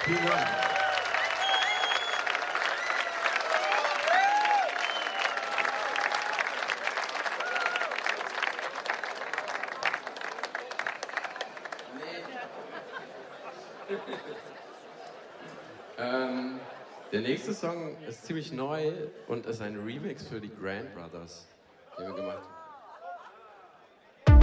Vielen Dank. Der nächste Song ist ziemlich neu und ist ein Remix für die Grand Brothers, den wir gemacht haben.